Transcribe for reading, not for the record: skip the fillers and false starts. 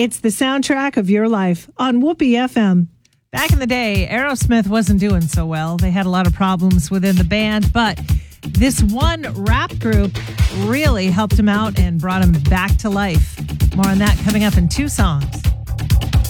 It's the soundtrack of your life on Whoopee FM. Back in the day, Aerosmith wasn't doing so well. They had a lot of problems within the band, but this one rap group really helped him out and brought him back to life. More on that coming up in 2 songs.